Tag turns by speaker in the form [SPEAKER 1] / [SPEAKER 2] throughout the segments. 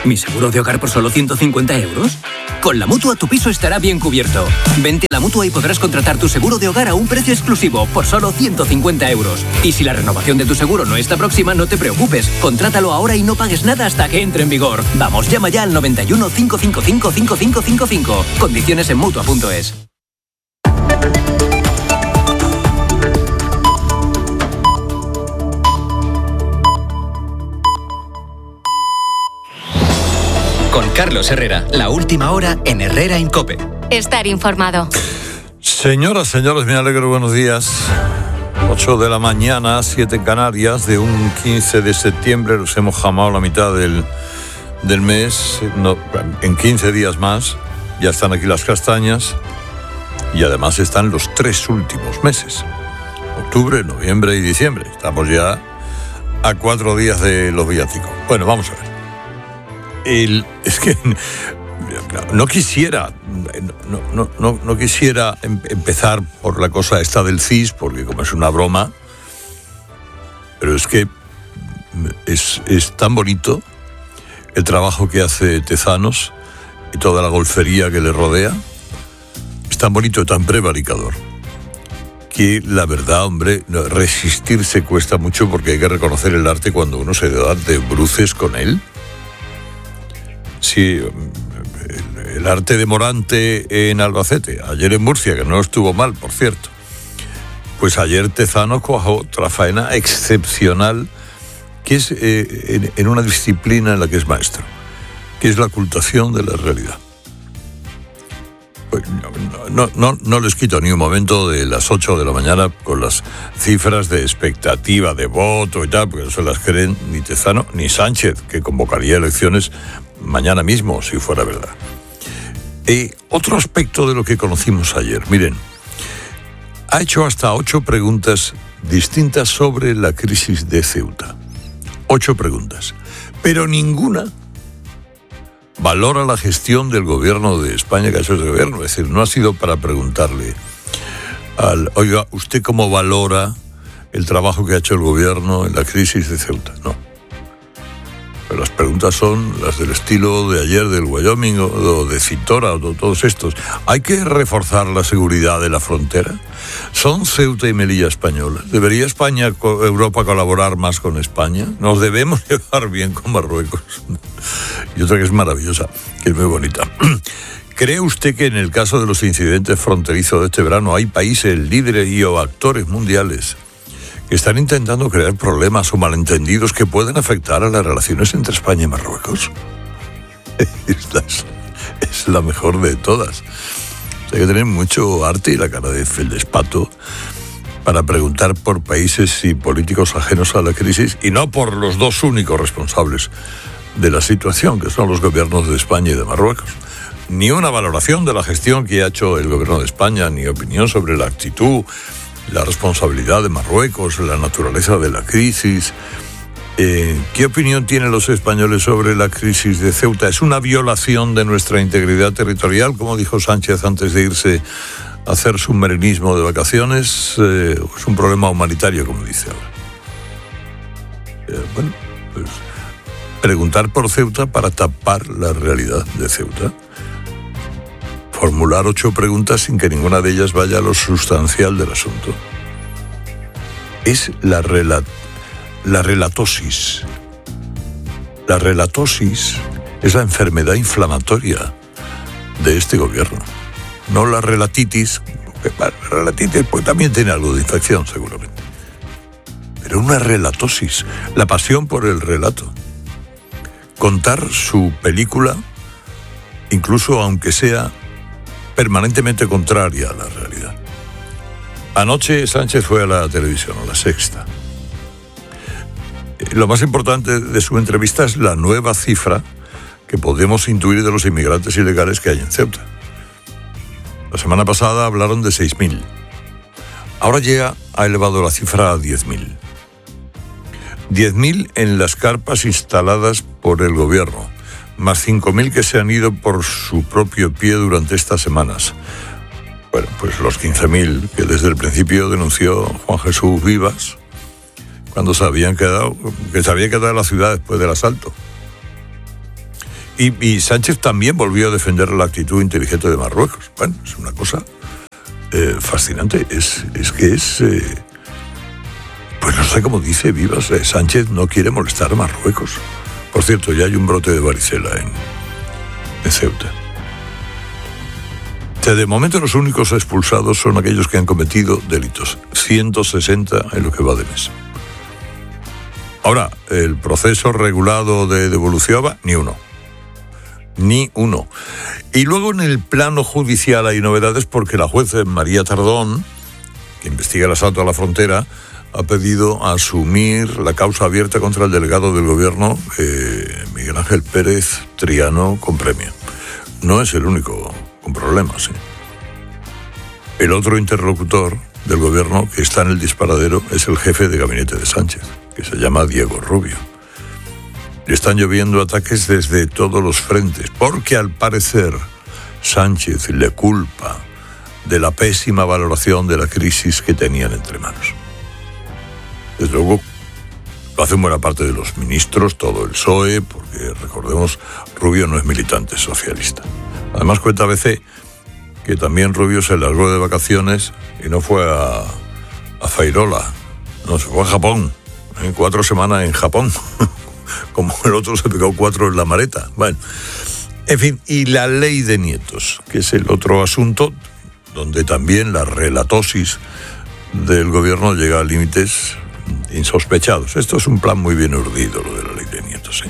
[SPEAKER 1] ¿Mi seguro de hogar por solo 150 euros? Con la Mutua tu piso estará bien cubierto. Vente a la Mutua y podrás contratar tu seguro de hogar a un precio exclusivo por solo 150 euros. Y si la renovación de tu seguro no está próxima, no te preocupes. Contrátalo ahora y no pagues nada hasta que entre en vigor. Vamos, llama ya al 91 555 5555. Condiciones en Mutua.es.
[SPEAKER 2] Con Carlos Herrera, la última hora en Herrera en COPE.
[SPEAKER 3] Estar informado.
[SPEAKER 4] Señoras, señores, me alegro, buenos días. 8 de la mañana, 7 en Canarias, de un 15 de septiembre, nos hemos jamado la mitad del mes. No, en 15 días más ya están aquí las castañas y además están los 3 últimos meses. Octubre, noviembre y diciembre. Estamos ya a 4 días de los villancicos. Bueno, vamos a ver. Es que no quisiera empezar por la cosa esta del CIS, porque como es una broma, pero es que es tan bonito el trabajo que hace Tezanos y toda la golfería que le rodea. Es tan bonito y tan prevaricador que la verdad, hombre, resistirse cuesta mucho, porque hay que reconocer el arte cuando uno se da de bruces con él. Sí, el arte de Morante en Albacete, ayer en Murcia, que no estuvo mal, por cierto. Pues ayer Tezanos cuajó otra faena excepcional, que es en una disciplina en la que es maestro, que es la ocultación de la realidad. Pues no les quito ni un momento de las 8 de la mañana con las cifras de expectativa de voto y tal, porque no se las creen ni Tezano ni Sánchez, que convocaría elecciones mañana mismo, si fuera verdad. Otro aspecto de lo que conocimos ayer. Miren, ha hecho hasta 8 preguntas distintas sobre la crisis de Ceuta. 8 preguntas. Pero ninguna valora la gestión del gobierno de España, que ha hecho ese gobierno. Es decir, no ha sido para preguntarle oiga, ¿usted cómo valora el trabajo que ha hecho el gobierno en la crisis de Ceuta? No. Pero las preguntas son las del estilo de ayer del Wyoming o de Cintora o de todos estos. ¿Hay que reforzar la seguridad de la frontera? ¿Son Ceuta y Melilla españolas? ¿Debería Europa colaborar más con España? ¿Nos debemos llevar bien con Marruecos? Y otra que es maravillosa, que es muy bonita. ¿Cree usted que en el caso de los incidentes fronterizos de este verano hay países líderes y o actores mundiales que están intentando crear problemas o malentendidos que pueden afectar a las relaciones entre España y Marruecos? Es la mejor de todas. Hay que tener mucho arte y la cara de feldespato para preguntar por países y políticos ajenos a la crisis, y no por los 2 únicos responsables de la situación, que son los gobiernos de España y de Marruecos. Ni una valoración de la gestión que ha hecho el gobierno de España, ni opinión sobre la actitud, la responsabilidad de Marruecos, la naturaleza de la crisis. ¿Qué opinión tienen los españoles sobre la crisis de Ceuta? ¿Es una violación de nuestra integridad territorial, como dijo Sánchez antes de irse a hacer submarinismo de vacaciones? ¿Es un problema humanitario, como dice ahora? Bueno, pues preguntar por Ceuta para tapar la realidad de Ceuta. Formular 8 preguntas sin que ninguna de ellas vaya a lo sustancial del asunto. Es la relatosis. La relatosis es la enfermedad inflamatoria de este gobierno. No la relatitis, la relatitis pues también tiene algo de infección seguramente. Pero una relatosis, la pasión por el relato. Contar su película, incluso aunque sea permanentemente contraria a la realidad. Anoche Sánchez fue a la televisión, a La Sexta. Lo más importante de su entrevista es la nueva cifra que podemos intuir de los inmigrantes ilegales que hay en Ceuta. La semana pasada hablaron de 6.000. Ahora ha elevado la cifra a 10.000. 10.000 en las carpas instaladas por el gobierno, más 5.000 que se han ido por su propio pie durante estas semanas. Bueno, pues los 15.000 que desde el principio denunció Juan Jesús Vivas cuando se había quedado en la ciudad después del asalto. Y Sánchez también volvió a defender la actitud inteligente de Marruecos. Bueno, es una cosa fascinante. Es pues no sé cómo dice Vivas, Sánchez no quiere molestar a Marruecos. Por cierto, ya hay un brote de varicela en Ceuta. De momento los únicos expulsados son aquellos que han cometido delitos. 160 en lo que va de mes. Ahora, el proceso regulado de devolución, ni uno. Ni uno. Y luego en el plano judicial hay novedades porque la juez María Tardón, que investiga el asalto a la frontera, ha pedido asumir la causa abierta contra el delegado del gobierno, Miguel Ángel Pérez Triano, con premio. No es el único con problemas. El otro interlocutor del gobierno que está en el disparadero es el jefe de gabinete de Sánchez, que se llama Diego Rubio. Le están lloviendo ataques desde todos los frentes, porque al parecer Sánchez le culpa de la pésima valoración de la crisis que tenían entre manos. Desde luego, lo hacen buena parte de los ministros, todo el PSOE, porque recordemos, Rubio no es militante socialista. Además, cuenta ABC que también Rubio se largó de vacaciones y no fue a Fairola, no, se fue a Japón, 4 semanas en Japón, como el otro se pegó 4 en la maleta. Bueno, en fin, y la ley de nietos, que es el otro asunto, donde también la relatosis del gobierno llega a límites insospechados. Esto es un plan muy bien urdido, lo de la ley de nietos.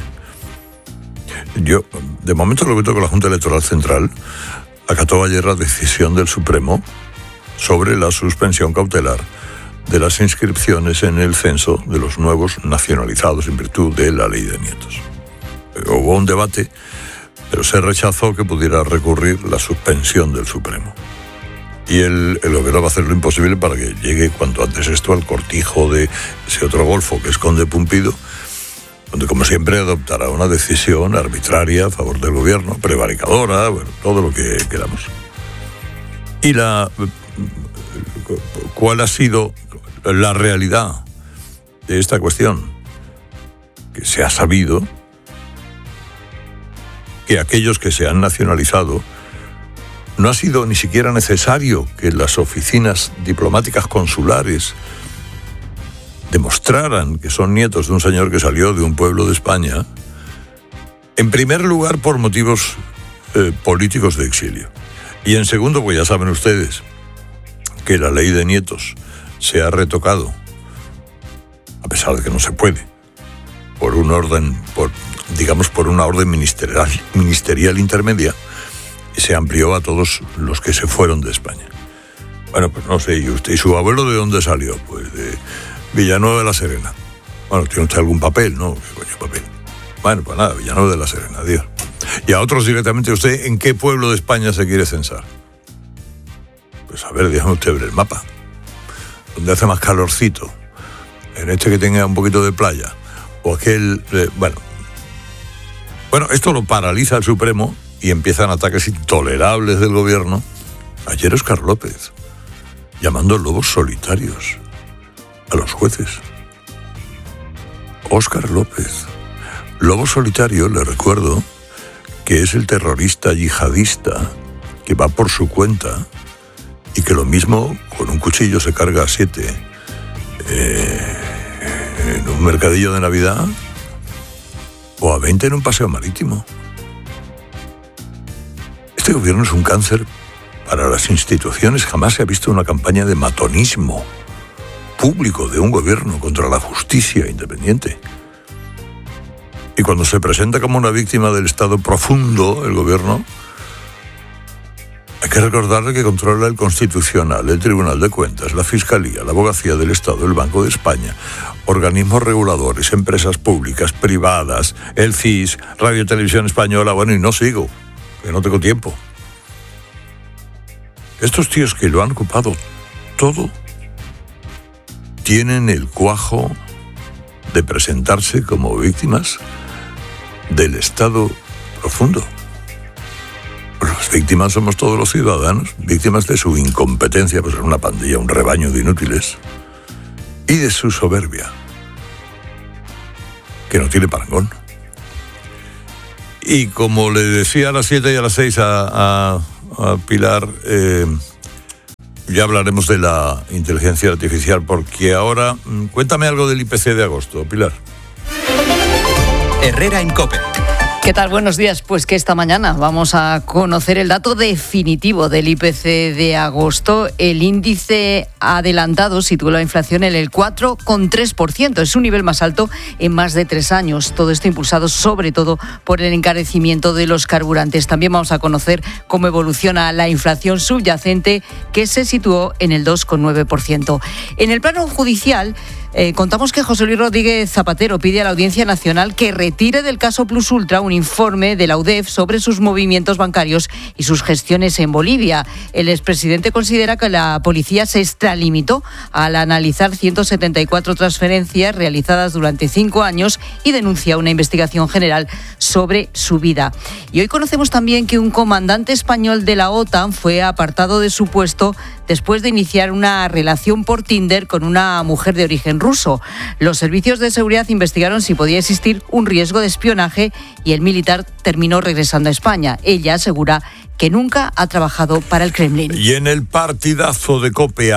[SPEAKER 4] Yo, de momento, lo que toco, la Junta Electoral Central acató ayer la decisión del Supremo sobre la suspensión cautelar de las inscripciones en el censo de los nuevos nacionalizados en virtud de la ley de nietos. Hubo un debate, pero se rechazó que pudiera recurrir la suspensión del Supremo. Y el gobierno va a hacer lo imposible para que llegue cuanto antes esto al cortijo de ese otro golfo que es Conde Pumpido, donde, como siempre, adoptará una decisión arbitraria a favor del gobierno, prevaricadora, bueno, todo lo que queramos. Y ¿cuál ha sido la realidad de esta cuestión? Que se ha sabido que aquellos que se han nacionalizado no ha sido ni siquiera necesario que las oficinas diplomáticas consulares demostraran que son nietos de un señor que salió de un pueblo de España, en primer lugar por motivos políticos de exilio. Y en segundo, pues ya saben ustedes que la ley de nietos se ha retocado, a pesar de que no se puede, por un orden, por una orden ministerial intermedia, y se amplió a todos los que se fueron de España. Bueno, pues no sé, ¿y usted y su abuelo de dónde salió? Pues de Villanueva de la Serena. Bueno, ¿tiene usted algún papel? No, ¿qué coño papel? Bueno, pues nada, Villanueva de la Serena, adiós. Y a otros directamente, ¿usted en qué pueblo de España se quiere censar? Pues a ver, déjame usted ver el mapa. ¿Dónde hace más calorcito? En este que tenga un poquito de playa. O aquel... Bueno, esto lo paraliza el Supremo y empiezan ataques intolerables del gobierno. Ayer Óscar López, llamando lobos solitarios a los jueces. Óscar López. Lobo solitario, le recuerdo, que es el terrorista yihadista que va por su cuenta y que lo mismo con un cuchillo se carga a 7 en un mercadillo de Navidad o a 20 en un paseo marítimo. Este gobierno es un cáncer para las instituciones. Jamás se ha visto una campaña de matonismo público de un gobierno contra la justicia independiente. Y cuando se presenta como una víctima del Estado profundo, el gobierno, hay que recordarle que controla el Constitucional, el Tribunal de Cuentas, la Fiscalía, la Abogacía del Estado, el Banco de España, organismos reguladores, empresas públicas, privadas, el CIS, Radio Televisión Española, bueno, y no sigo, que no tengo tiempo. Estos tíos que lo han ocupado todo tienen el cuajo de presentarse como víctimas del Estado profundo. Las víctimas somos todos los ciudadanos, víctimas de su incompetencia, pues en una pandilla, un rebaño de inútiles, y de su soberbia, que no tiene parangón. Y como le decía a las 7 y a las 6 a Pilar, ya hablaremos de la inteligencia artificial, porque ahora, cuéntame algo del IPC de agosto, Pilar.
[SPEAKER 2] Herrera en COPE.
[SPEAKER 3] ¿Qué tal? Buenos días. Pues que esta mañana vamos a conocer el dato definitivo del IPC de agosto. El índice adelantado sitúa la inflación en el 4,3%. Es un nivel más alto en más de 3 años. Todo esto impulsado sobre todo por el encarecimiento de los carburantes. También vamos a conocer cómo evoluciona la inflación subyacente, que se situó en el 2,9%. En el plano judicial, contamos que José Luis Rodríguez Zapatero pide a la Audiencia Nacional que retire del caso Plus Ultra un informe de la UDEF sobre sus movimientos bancarios y sus gestiones en Bolivia. El expresidente considera que la policía se extralimitó al analizar 174 transferencias realizadas durante 5 años y denuncia una investigación general sobre su vida. Y hoy conocemos también que un comandante español de la OTAN fue apartado de su puesto después de iniciar una relación por Tinder con una mujer de origen ruso. Los servicios de seguridad investigaron si podía existir un riesgo de espionaje y el militar terminó regresando a España. Ella asegura que nunca ha trabajado para el Kremlin.
[SPEAKER 4] Y en el partidazo de COPE,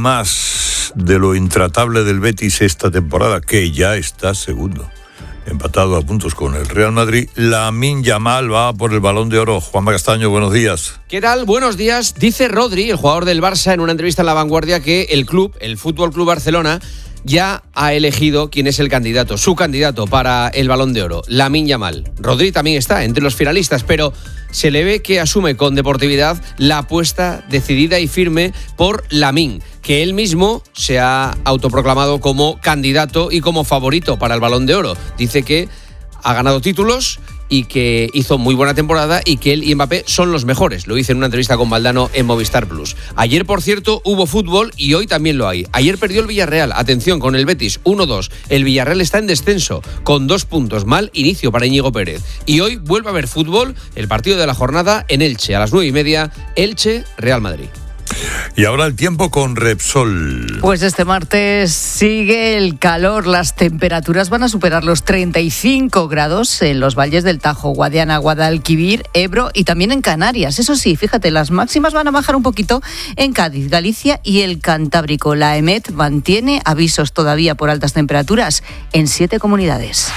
[SPEAKER 4] además de lo intratable del Betis esta temporada, que ya está segundo, empatado a puntos con el Real Madrid, Lamine Yamal va por el Balón de Oro. Juanma Castaño, buenos días.
[SPEAKER 5] ¿Qué tal? Buenos días. Dice Rodri, el jugador del Barça, en una entrevista en La Vanguardia, que el club, el Fútbol Club Barcelona, ya ha elegido quién es el candidato, su candidato para el Balón de Oro, Lamine Yamal. Rodri también está entre los finalistas, pero se le ve que asume con deportividad la apuesta decidida y firme por Lamine, que él mismo se ha autoproclamado como candidato y como favorito para el Balón de Oro. Dice que ha ganado títulos y que hizo muy buena temporada y que él y Mbappé son los mejores. Lo hice en una entrevista con Valdano en Movistar Plus. Ayer, por cierto, hubo fútbol y hoy también lo hay. Ayer perdió el Villarreal, atención, con el Betis, 1-2. El Villarreal está en descenso, con 2 puntos. Mal inicio para Íñigo Pérez. Y hoy vuelve a haber fútbol, el partido de la jornada en Elche, a las 9:30, Elche-Real Madrid.
[SPEAKER 4] Y ahora el tiempo con Repsol.
[SPEAKER 3] Pues este martes sigue el calor. Las temperaturas van a superar los 35 grados en los valles del Tajo, Guadiana, Guadalquivir, Ebro y también en Canarias. Eso sí, fíjate, las máximas van a bajar un poquito en Cádiz, Galicia y el Cantábrico. La EMET mantiene avisos todavía por altas temperaturas en 7 comunidades.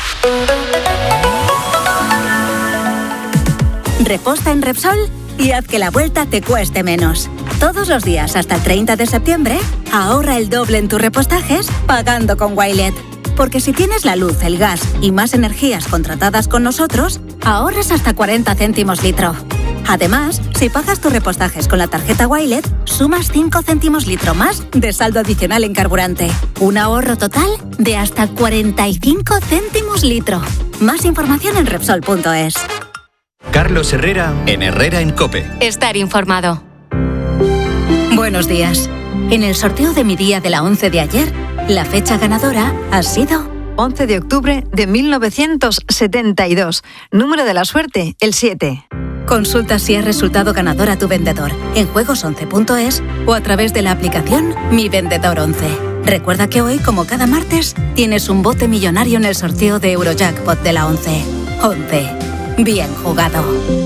[SPEAKER 6] Reposta en Repsol y haz que la vuelta te cueste menos. Todos los días hasta el 30 de septiembre, ahorra el doble en tus repostajes pagando con Wilet. Porque si tienes la luz, el gas y más energías contratadas con nosotros, ahorras hasta 40 céntimos litro. Además, si pagas tus repostajes con la tarjeta Wilet, sumas 5 céntimos litro más de saldo adicional en carburante. Un ahorro total de hasta 45 céntimos litro. Más información en Repsol.es.
[SPEAKER 2] Carlos Herrera en Herrera en COPE.
[SPEAKER 6] Estar informado. Buenos días. En el sorteo de mi día de la 11 de ayer, la fecha ganadora ha sido
[SPEAKER 7] 11 de octubre de 1972. Número de la suerte, el 7.
[SPEAKER 6] Consulta si has resultado ganador a tu vendedor en juegos11.es o a través de la aplicación Mi Vendedor 11. Recuerda que hoy, como cada martes, tienes un bote millonario en el sorteo de Eurojackpot de la 11. 11. Bien jugado.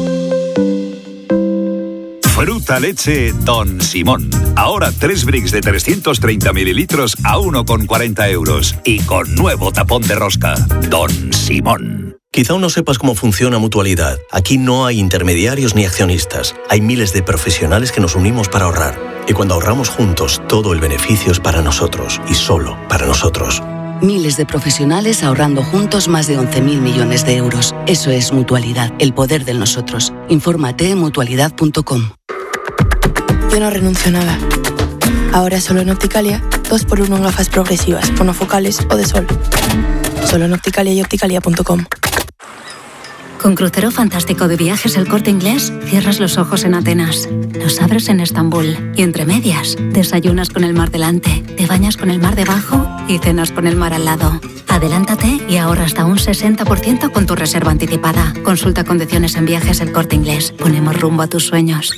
[SPEAKER 8] Fruta leche Don Simón. Ahora 3 bricks de 330 mililitros a 1,40 euros. Y con nuevo tapón de rosca. Don Simón.
[SPEAKER 9] Quizá aún no sepas cómo funciona Mutualidad. Aquí no hay intermediarios ni accionistas. Hay miles de profesionales que nos unimos para ahorrar. Y cuando ahorramos juntos, todo el beneficio es para nosotros. Y solo para nosotros.
[SPEAKER 10] Miles de profesionales ahorrando juntos más de 11.000 millones de euros. Eso es Mutualidad, el poder del nosotros. Infórmate en mutualidad.com.
[SPEAKER 11] Yo no renuncio a nada. Ahora solo en Opticalia, 2x1 en gafas progresivas, monofocales o de sol. Solo en Opticalia y opticalia.com.
[SPEAKER 6] Con crucero fantástico de Viajes El Corte Inglés, cierras los ojos en Atenas, los abres en Estambul y entre medias, desayunas con el mar delante, te bañas con el mar debajo y cenas con el mar al lado. Adelántate y ahorra hasta un 60% con tu reserva anticipada. Consulta condiciones en Viajes El Corte Inglés. Ponemos rumbo a tus sueños.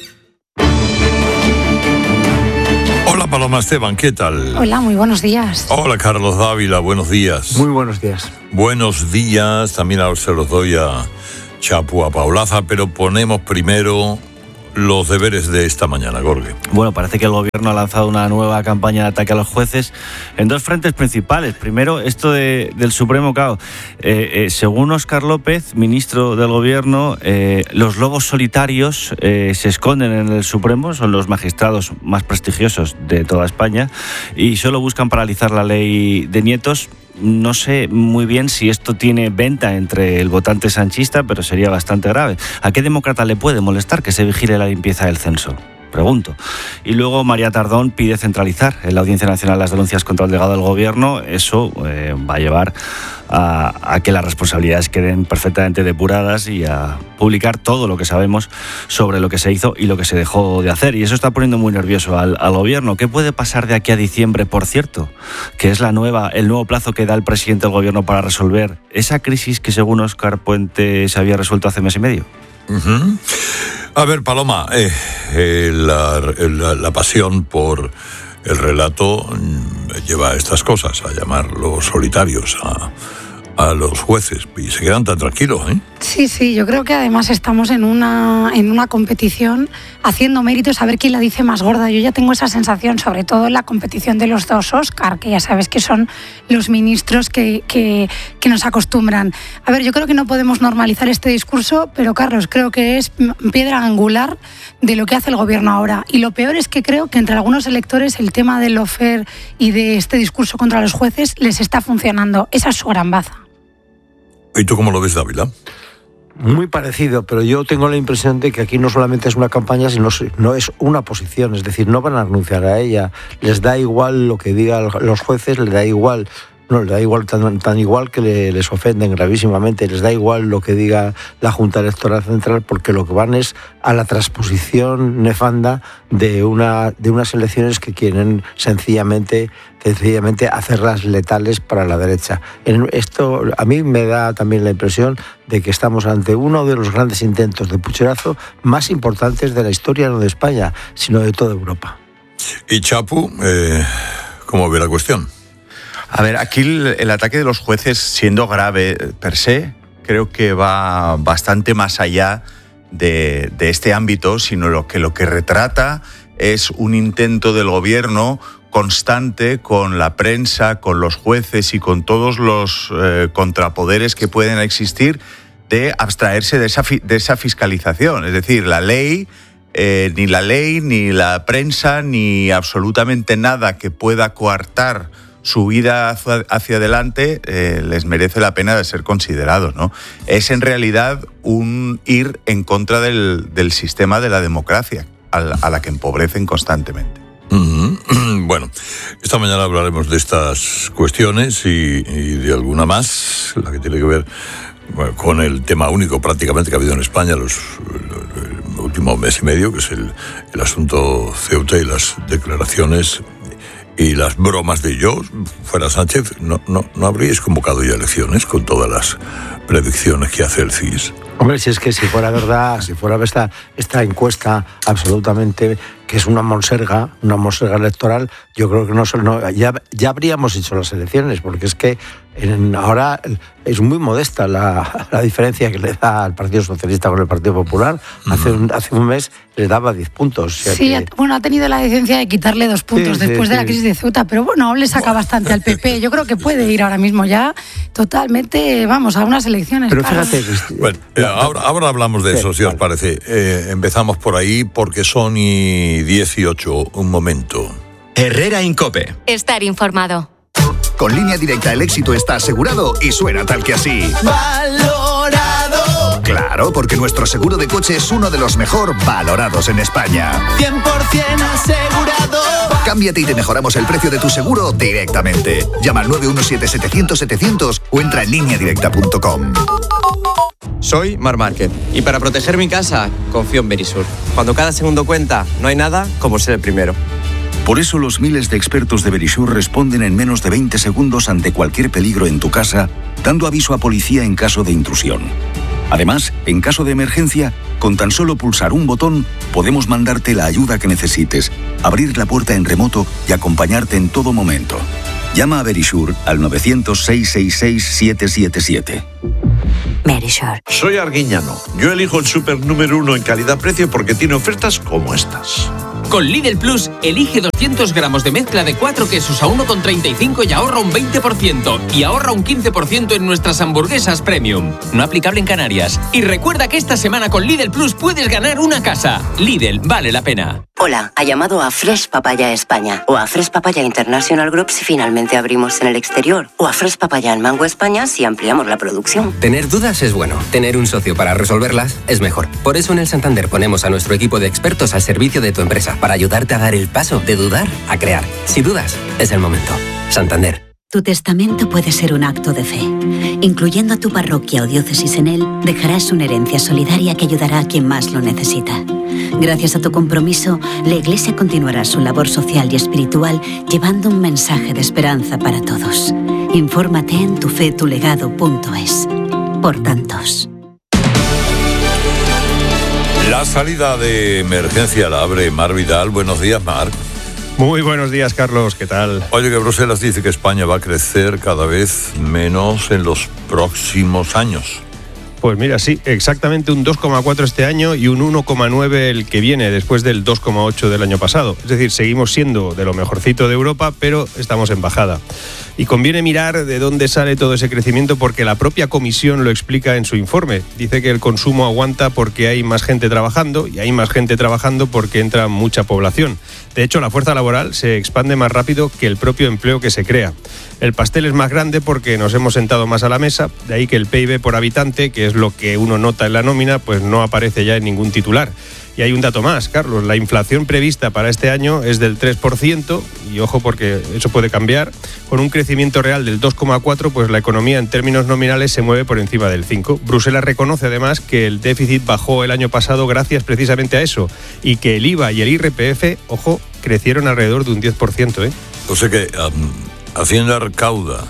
[SPEAKER 4] Hola Paloma Esteban, ¿qué tal?
[SPEAKER 12] Hola, muy buenos días.
[SPEAKER 4] Hola Carlos Dávila, buenos días.
[SPEAKER 13] Muy buenos días.
[SPEAKER 4] Buenos días, también ahora se los doy a Chapu a Paulaza, pero ponemos primero los deberes de esta mañana, Jorge.
[SPEAKER 12] Bueno, parece que el gobierno ha lanzado una nueva campaña de ataque a los jueces en dos frentes principales. Primero, esto del Supremo, claro. Según Óscar López, ministro del gobierno, los lobos solitarios se esconden en el Supremo, son los magistrados más prestigiosos de toda España y solo buscan paralizar la ley de nietos. No sé muy bien si esto tiene venta entre el votante sanchista, pero sería bastante grave. ¿A qué demócrata le puede molestar que se vigile la limpieza del censo? Pregunto. Y luego María Tardón pide centralizar en la Audiencia Nacional las denuncias contra el delegado del gobierno. Eso va a llevar a que las responsabilidades queden perfectamente depuradas y a publicar todo lo que sabemos sobre lo que se hizo y lo que se dejó de hacer. Y eso está poniendo muy nervioso al gobierno. ¿Qué puede pasar de aquí a diciembre, por cierto? Que es el nuevo plazo que da el presidente del gobierno para resolver esa crisis que, según Óscar Puente, se había resuelto hace mes y medio.
[SPEAKER 4] Uh-huh. A ver, Paloma, la pasión por el relato lleva a estas cosas, a llamar los solitarios a los jueces, y se quedan tan tranquilos, ¿eh?
[SPEAKER 13] Sí, yo creo que además estamos en una competición haciendo méritos a ver quién la dice más gorda. Yo ya tengo esa sensación, sobre todo en la competición de los dos Óscar, que ya sabes que son los ministros que nos acostumbran. A ver, yo creo que no podemos normalizar este discurso, pero Carlos, creo que es piedra angular de lo que hace el gobierno ahora. Y lo peor es que creo que entre algunos electores el tema del lawfare y de este discurso contra los jueces les está funcionando. Esa es su gran baza.
[SPEAKER 4] ¿Y tú cómo lo ves, Dávila?
[SPEAKER 14] Muy parecido, pero yo tengo la impresión de que aquí no solamente es una campaña, sino no es una posición, es decir, no van a renunciar a ella, les da igual lo que digan los jueces, les da igual tan igual que les ofenden gravísimamente, les da igual lo que diga la Junta Electoral Central, porque lo que van es a la transposición nefanda de unas elecciones que quieren sencillamente hacerlas letales para la derecha. Esto a mí me da también la impresión de que estamos ante uno de los grandes intentos de pucherazo más importantes de la historia, no de España, sino de toda Europa.
[SPEAKER 4] Y Chapu, ¿cómo ve la cuestión?
[SPEAKER 15] A ver, aquí el ataque de los jueces, siendo grave per se, creo que va bastante más allá de este ámbito, sino lo que retrata es un intento del gobierno constante con la prensa, con los jueces y con todos los contrapoderes que pueden existir, de abstraerse de esa fiscalización. Es decir, ni la ley, ni la prensa, ni absolutamente nada que pueda coartar su vida hacia adelante les merece la pena de ser considerados, ¿no? Es en realidad un ir en contra del sistema de la democracia, a la que empobrecen constantemente.
[SPEAKER 4] Bueno, esta mañana hablaremos de estas cuestiones y de alguna más, la que tiene que ver con el tema único prácticamente que ha habido en España el último mes y medio, que es el asunto Ceuta y las declaraciones y las bromas de yo, fuera Sánchez, ¿no habríais convocado ya elecciones con todas las predicciones que hace el CIS?
[SPEAKER 14] Hombre, si es que si fuera verdad, si fuera esta encuesta absolutamente, que es una monserga electoral, yo creo que ya habríamos hecho las elecciones, porque es que ahora es muy modesta la diferencia que le da al Partido Socialista con el Partido Popular. Hace un mes le daba 10 puntos.
[SPEAKER 13] Sí, ha tenido la decencia de quitarle 2 puntos después de la crisis de Ceuta, pero bueno, aún le saca bastante al PP. Yo creo que puede ir ahora mismo ya totalmente, a unas elecciones.
[SPEAKER 14] Pero fíjate,
[SPEAKER 4] bueno, ahora hablamos de eso, si os parece. Empezamos por ahí, porque son y 18, un momento.
[SPEAKER 2] Herrera Incope.
[SPEAKER 16] Estar informado.
[SPEAKER 8] Con Línea Directa el éxito está asegurado y suena tal que así.
[SPEAKER 16] ¡Valorado!
[SPEAKER 8] Claro, porque nuestro seguro de coche es uno de los mejor valorados en España.
[SPEAKER 16] 100% asegurado.
[SPEAKER 8] Cámbiate y te mejoramos el precio de tu seguro directamente. Llama al 917-700-700 o entra en lineadirecta.com.
[SPEAKER 17] Soy Marc Márquez y para proteger mi casa confío en Verisur. Cuando cada segundo cuenta, no hay nada como ser el primero.
[SPEAKER 18] Por eso los miles de expertos de Verisur responden en menos de 20 segundos ante cualquier peligro en tu casa, dando aviso a policía en caso de intrusión. Además, en caso de emergencia, con tan solo pulsar un botón, podemos mandarte la ayuda que necesites, abrir la puerta en remoto y acompañarte en todo momento. Llama a Verisure al 900-666-777.
[SPEAKER 19] Verisure.
[SPEAKER 20] Soy Arguiñano. Yo elijo el súper número 1 en calidad-precio porque tiene ofertas como estas.
[SPEAKER 21] Con Lidl Plus, elige 200 gramos de mezcla de 4 quesos a 1,35 y ahorra un 20%. Y ahorra un 15% en nuestras hamburguesas premium. No aplicable en Canarias. Y recuerda que esta semana con Lidl Plus puedes ganar una casa. Lidl, vale la pena.
[SPEAKER 19] Hola, ha llamado a Fresh Papaya España o a Fresh Papaya International Group si finalmente abrimos en el exterior o a Fresh Papaya en Mango España si ampliamos la producción.
[SPEAKER 22] Tener dudas es bueno, tener un socio para resolverlas es mejor. Por eso en el Santander ponemos a nuestro equipo de expertos al servicio de tu empresa para ayudarte a dar el paso de dudar a crear. Si dudas, es el momento. Santander.
[SPEAKER 23] Tu testamento puede ser un acto de fe. Incluyendo a tu parroquia o diócesis en él, dejarás una herencia solidaria que ayudará a quien más lo necesita. Gracias a tu compromiso, la Iglesia continuará su labor social y espiritual llevando un mensaje de esperanza para todos. Infórmate en tufetulegado.es. Por tantos.
[SPEAKER 4] La salida de emergencia la abre Mar Vidal. Buenos días, Mar.
[SPEAKER 24] Muy buenos días, Carlos. ¿Qué tal?
[SPEAKER 4] Oye, que Bruselas dice que España va a crecer cada vez menos en los próximos años.
[SPEAKER 24] Pues mira, sí, exactamente un 2,4 este año y un 1,9 el que viene, después del 2,8 del año pasado. Es decir, seguimos siendo de lo mejorcito de Europa, pero estamos en bajada. Y conviene mirar de dónde sale todo ese crecimiento porque la propia Comisión lo explica en su informe. Dice que el consumo aguanta porque hay más gente trabajando y hay más gente trabajando porque entra mucha población. De hecho, la fuerza laboral se expande más rápido que el propio empleo que se crea. El pastel es más grande porque nos hemos sentado más a la mesa, de ahí que el PIB por habitante, que es lo que uno nota en la nómina, pues no aparece ya en ningún titular. Y hay un dato más, Carlos, la inflación prevista para este año es del 3%, y ojo porque eso puede cambiar. Con un crecimiento real del 2,4%, pues la economía en términos nominales se mueve por encima del 5%. Bruselas reconoce además que el déficit bajó el año pasado gracias precisamente a eso, y que el IVA y el IRPF, ojo, crecieron alrededor de un 10%, ¿eh?
[SPEAKER 4] O sea que Hacienda recauda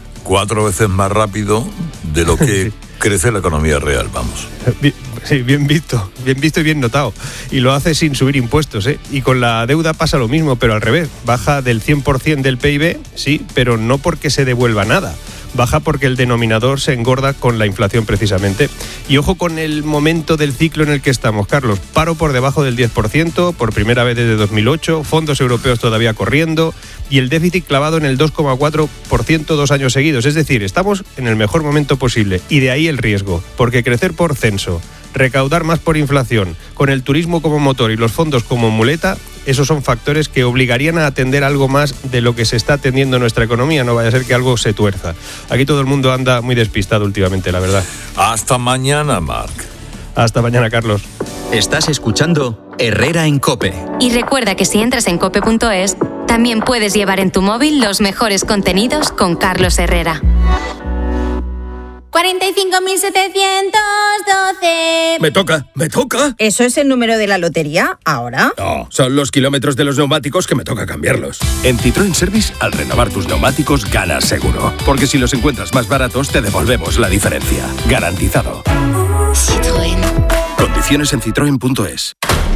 [SPEAKER 4] 4 veces más rápido de lo que crece la economía real, vamos.
[SPEAKER 24] Sí, bien visto y bien notado. Y lo hace sin subir impuestos, ¿eh? Y con la deuda pasa lo mismo, pero al revés. Baja del 100% del PIB, sí, pero no porque se devuelva nada. Baja porque el denominador se engorda con la inflación precisamente. Y ojo con el momento del ciclo en el que estamos, Carlos. Paro por debajo del 10%, por primera vez desde 2008, fondos europeos todavía corriendo y el déficit clavado en el 2,4% 2 años seguidos. Es decir, estamos en el mejor momento posible y de ahí el riesgo, porque crecer por censo, recaudar más por inflación, con el turismo como motor y los fondos como muleta, esos son factores que obligarían a atender algo más de lo que se está atendiendo en nuestra economía. No vaya a ser que algo se tuerza. Aquí todo el mundo anda muy despistado últimamente, la verdad.
[SPEAKER 4] Hasta mañana, Marc.
[SPEAKER 24] Hasta mañana, Carlos.
[SPEAKER 2] Estás escuchando Herrera en COPE.
[SPEAKER 16] Y recuerda que si entras en cope.es, también puedes llevar en tu móvil los mejores contenidos con Carlos Herrera.
[SPEAKER 25] 45.712.
[SPEAKER 26] Me toca.
[SPEAKER 25] ¿Eso es el número de la lotería ahora?
[SPEAKER 26] No, son los kilómetros de los neumáticos que me toca cambiarlos.
[SPEAKER 27] En Citroën Service, al renovar tus neumáticos, ganas seguro. Porque si los encuentras más baratos, te devolvemos la diferencia. Garantizado.
[SPEAKER 16] Citroën.
[SPEAKER 27] Condiciones en citroen.es.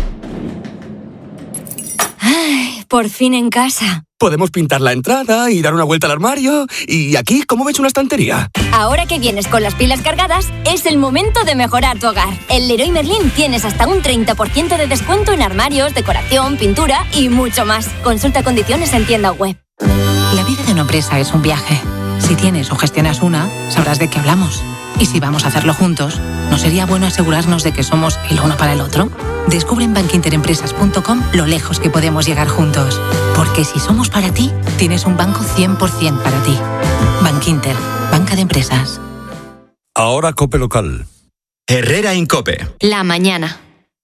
[SPEAKER 16] Ay, por fin en casa.
[SPEAKER 27] Podemos pintar la entrada y dar una vuelta al armario. Y aquí, ¿cómo ves una estantería?
[SPEAKER 16] Ahora que vienes con las pilas cargadas, es el momento de mejorar tu hogar. En Leroy Merlin tienes hasta un 30% de descuento en armarios, decoración, pintura y mucho más. Consulta condiciones en tienda web.
[SPEAKER 28] La vida de una empresa es un viaje. Si tienes o gestionas una, sabrás de qué hablamos. Y si vamos a hacerlo juntos, ¿no sería bueno asegurarnos de que somos el uno para el otro? Descubre en bankinterempresas.com lo lejos que podemos llegar juntos. Porque si somos para ti, tienes un banco 100% para ti. Bankinter, banca de empresas.
[SPEAKER 4] Ahora COPE local.
[SPEAKER 2] Herrera en COPE.
[SPEAKER 16] La mañana.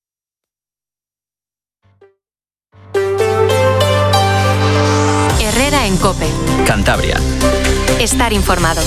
[SPEAKER 16] Herrera en COPE.
[SPEAKER 2] Cantabria.
[SPEAKER 16] Estar informado.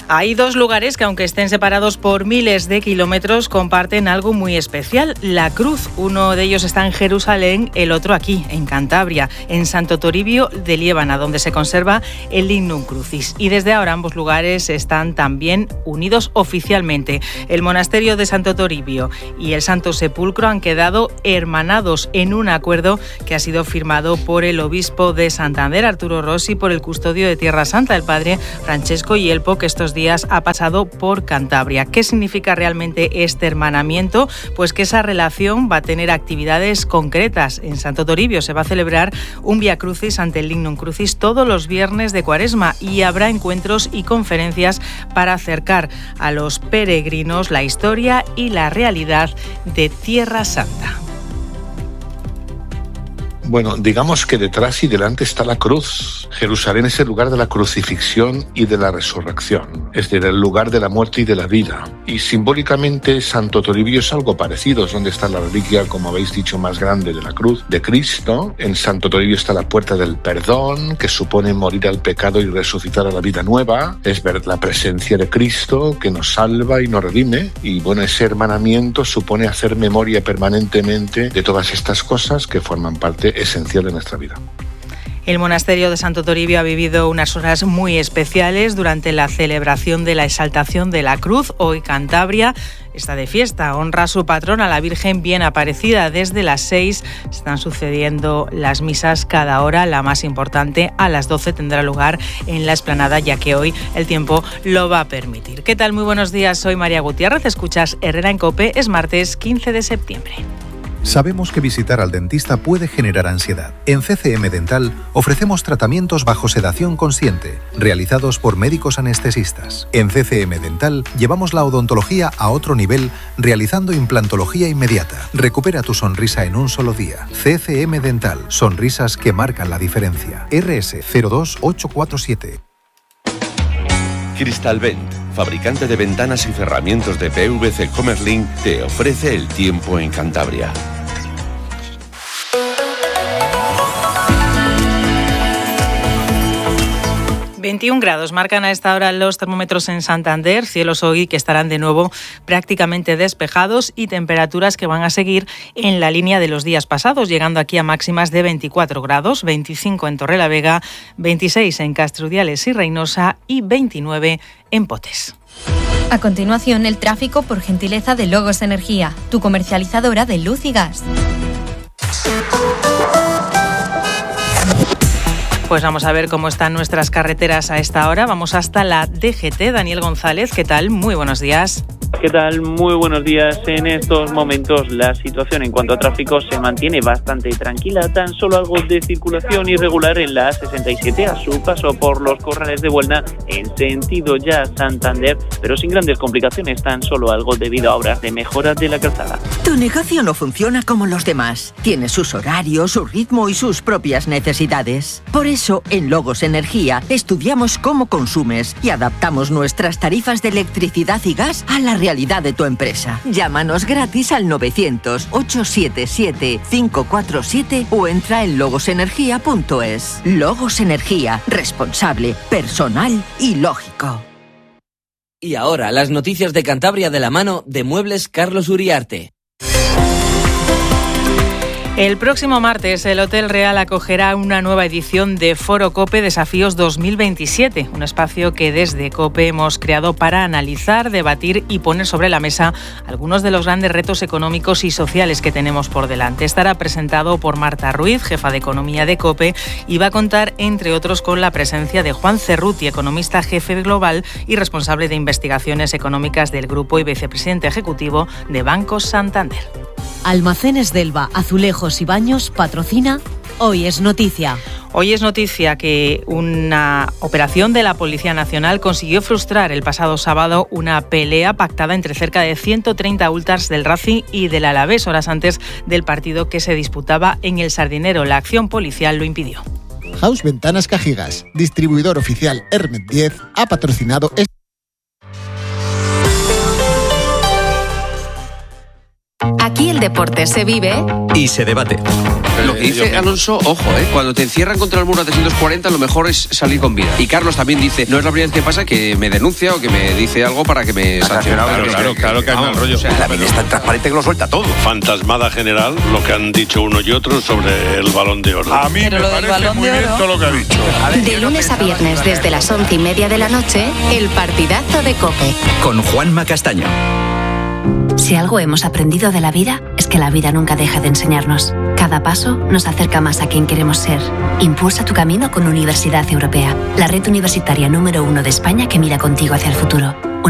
[SPEAKER 1] Hay dos lugares que, aunque estén separados por miles de kilómetros, comparten algo muy especial, la cruz. Uno de ellos está en Jerusalén, el otro aquí, en Cantabria, en Santo Toribio de Liébana, donde se conserva el Lignum Crucis. Y desde ahora ambos lugares están también unidos oficialmente. El monasterio de Santo Toribio y el Santo Sepulcro han quedado hermanados en un acuerdo que ha sido firmado por el obispo de Santander, Arturo Rossi, por el custodio de Tierra Santa, el padre Francesco Yelpo, que estos días ha pasado por Cantabria. ¿Qué significa realmente este hermanamiento? Pues que esa relación va a tener actividades concretas. En Santo Toribio se va a celebrar un Vía Crucis ante el Lignum Crucis todos los viernes de Cuaresma y habrá encuentros y conferencias para acercar a los peregrinos la historia y la realidad de Tierra Santa.
[SPEAKER 3] Bueno, digamos que detrás y delante está la cruz. Jerusalén es el lugar de la crucifixión y de la resurrección, es decir, el lugar de la muerte y de la vida. Y simbólicamente Santo Toribio es algo parecido, es donde está la reliquia, como habéis dicho, más grande de la cruz de Cristo. En Santo Toribio está la puerta del perdón, que supone morir al pecado y resucitar a la vida nueva. Es ver la presencia de Cristo que nos salva y nos redime. Y bueno, ese hermanamiento supone hacer memoria permanentemente de todas estas cosas que forman parte esencial de nuestra vida.
[SPEAKER 1] El monasterio de Santo Toribio ha vivido unas horas muy especiales durante la celebración de la exaltación de la cruz. Hoy Cantabria está de fiesta, honra a su patrona, la Virgen Bien Aparecida. Desde las 6 están sucediendo las misas cada hora. La más importante a las 12 tendrá lugar en la explanada, ya que hoy el tiempo lo va a permitir. ¿Qué tal? Muy buenos días, soy María Gutiérrez, escuchas Herrera en COPE, es martes 15 de septiembre.
[SPEAKER 5] Sabemos que visitar al dentista puede generar ansiedad. En CCM Dental ofrecemos tratamientos bajo sedación consciente, realizados por médicos anestesistas. En CCM Dental llevamos la odontología a otro nivel, realizando implantología inmediata. Recupera tu sonrisa en un solo día. CCM Dental, sonrisas que marcan la diferencia. RS 02847.
[SPEAKER 6] Crystalvent, fabricante de ventanas y cerramientos de PVC Comerlin, te ofrece el tiempo en Cantabria.
[SPEAKER 1] 21 grados marcan a esta hora los termómetros en Santander, cielos hoy que estarán de nuevo prácticamente despejados y temperaturas que van a seguir en la línea de los días pasados, llegando aquí a máximas de 24 grados, 25 en Torrelavega, 26 en Castrudiales y Reynosa y 29 en Potes.
[SPEAKER 7] A continuación, el tráfico por gentileza de Logos Energía, tu comercializadora de luz y gas.
[SPEAKER 1] Pues vamos a ver cómo están nuestras carreteras a esta hora. Vamos hasta la DGT. Daniel González, ¿qué tal? Muy buenos días.
[SPEAKER 9] ¿Qué tal? Muy buenos días. En estos momentos la situación en cuanto a tráfico se mantiene bastante tranquila, tan solo algo de circulación irregular en la A67 a su paso por los Corrales de Buelna en sentido ya Santander, pero sin grandes complicaciones, tan solo algo debido a obras de mejora de la calzada.
[SPEAKER 10] Tu negocio no funciona como los demás. Tiene sus horarios, su ritmo y sus propias necesidades. Por eso, en Logos Energía, estudiamos cómo consumes y adaptamos nuestras tarifas de electricidad y gas a la realidad de tu empresa. Llámanos gratis al 900-877-547 o entra en logosenergia.es. Logos Energía, responsable, personal y lógico.
[SPEAKER 11] Y ahora, las noticias de Cantabria de la mano de Muebles Carlos Uriarte.
[SPEAKER 1] El próximo martes, el Hotel Real acogerá una nueva edición de Foro COPE Desafíos 2027, un espacio que desde COPE hemos creado para analizar, debatir y poner sobre la mesa algunos de los grandes retos económicos y sociales que tenemos por delante. Estará presentado por Marta Ruiz, jefa de Economía de COPE, y va a contar, entre otros, con la presencia de Juan Cerruti, economista jefe global y responsable de investigaciones económicas del grupo y vicepresidente ejecutivo de Banco Santander.
[SPEAKER 29] Almacenes Delva, Azulejos y Baños patrocina Hoy es Noticia.
[SPEAKER 1] Hoy es noticia que una operación de la Policía Nacional consiguió frustrar el pasado sábado una pelea pactada entre cerca de 130 ultras del Racing y del Alavés, horas antes del partido que se disputaba en el Sardinero. La acción policial lo impidió.
[SPEAKER 30] House Ventanas Cajigas, distribuidor oficial Hermet 10, ha patrocinado este.
[SPEAKER 31] Aquí el deporte se vive
[SPEAKER 2] y se debate.
[SPEAKER 8] Lo que dice Alonso, ojo, cuando te encierran contra el muro a 340, lo mejor es salir con vida. Y Carlos también dice, no es la primera vez que pasa que me denuncia o que me dice algo para que me sancione.
[SPEAKER 24] Claro que hay mal rollo.
[SPEAKER 12] La vida es tan transparente que lo suelta todo.
[SPEAKER 13] Fantasmada general, lo que han dicho uno y otro sobre el Balón de Oro.
[SPEAKER 14] A mí me parece muy bien todo lo que ha dicho.
[SPEAKER 15] De lunes a viernes, desde las 11:30 de la noche, el partidazo de COPE.
[SPEAKER 2] Con Juanma Castaño.
[SPEAKER 15] Si algo hemos aprendido de la vida, es que la vida nunca deja de enseñarnos. Cada paso nos acerca más a quien queremos ser. Impulsa tu camino con Universidad Europea, la red universitaria número 1 de España que mira contigo hacia el futuro.